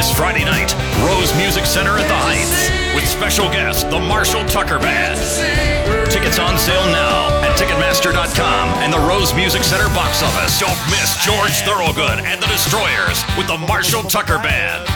This Friday night, Rose Music Center at the Heights with special guest, the Marshall Tucker Band. Tickets on sale now at Ticketmaster.com and the Rose Music Center box office. Don't miss George Thorogood and the Destroyers with the Marshall Tucker Band.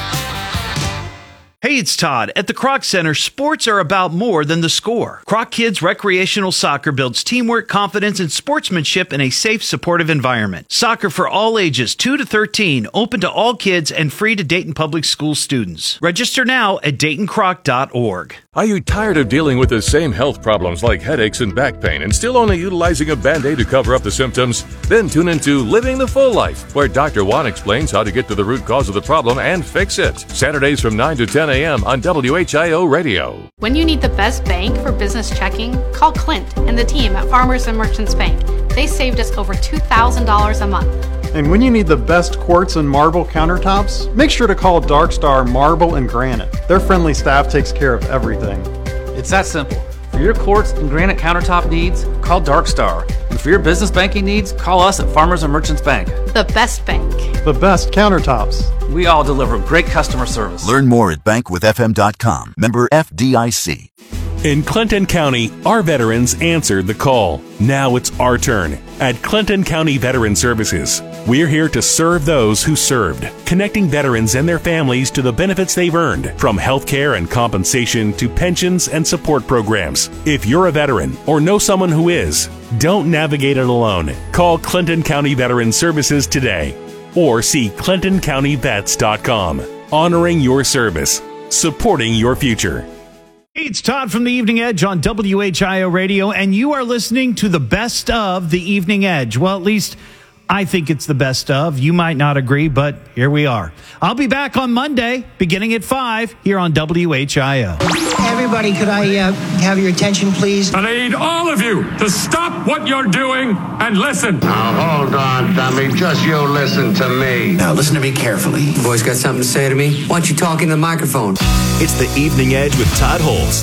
Hey, it's Todd. At the Kroc Center, sports are about more than the score. Kroc Kids Recreational Soccer builds teamwork, confidence, and sportsmanship in a safe, supportive environment. Soccer for all ages, 2 to 13, open to all kids and free to Dayton Public School students. Register now at DaytonCroc.org. Are you tired of dealing with the same health problems like headaches and back pain and still only utilizing a Band-Aid to cover up the symptoms? Then tune into Living the Full Life, where Dr. Juan explains how to get to the root cause of the problem and fix it. Saturdays from 9 to 10 a.m. on WHIO Radio. When you need the best bank for business checking, call Clint and the team at Farmers and Merchants Bank. They saved us over $2,000 a month. And when you need the best quartz and marble countertops, make sure to call Dark Star Marble and Granite. Their friendly staff takes care of everything. It's that simple. For your quartz and granite countertop needs, call Dark Star. And for your business banking needs, call us at Farmers and Merchants Bank. The best bank. The best countertops. We all deliver great customer service. Learn more at bankwithfm.com. Member FDIC. In Clinton County, our veterans answered the call. Now it's our turn. At Clinton County Veteran Services, we're here to serve those who served, connecting veterans and their families to the benefits they've earned, from health care and compensation to pensions and support programs. If you're a veteran or know someone who is, don't navigate it alone. Call Clinton County Veteran Services today or see ClintonCountyVets.com. Honoring your service, supporting your future. Hey, it's Todd from the Evening Edge on WHIO Radio, and you are listening to the best of the Evening Edge. Well, at least I think it's the best of. You might not agree, but here we are. I'll be back on Monday, beginning at 5, here on WHIO. Everybody, could I have your attention, please? I need all of you to stop what you're doing and listen. Now, hold on, dummy. Just you listen to me. Now, listen to me carefully. You boys got something to say to me? Why don't you talk in the microphone? It's the Evening Edge with Todd Holmes.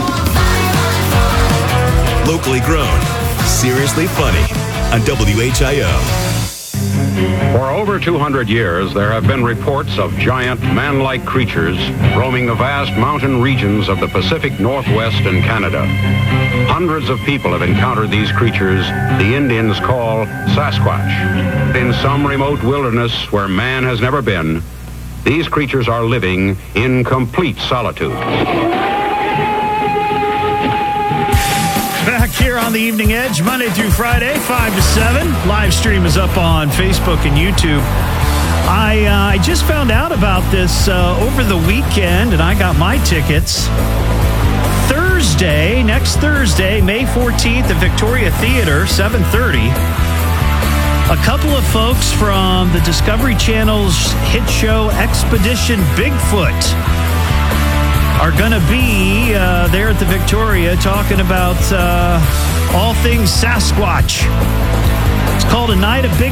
Locally grown, seriously funny on WHIO. For over 200 years, there have been reports of giant, man-like creatures roaming the vast mountain regions of the Pacific Northwest and Canada. Hundreds of people have encountered these creatures the Indians call Sasquatch. In some remote wilderness where man has never been, these creatures are living in complete solitude. Back here on the Evening Edge, Monday through Friday, 5 to 7. Live stream is up on Facebook and YouTube. I just found out about this over the weekend, and I got my tickets. Next Thursday, May 14th at Victoria Theater, 7:30. A couple of folks from the Discovery Channel's hit show Expedition Bigfoot are going to be there at the Victoria talking about all things Sasquatch. It's called A Night of Big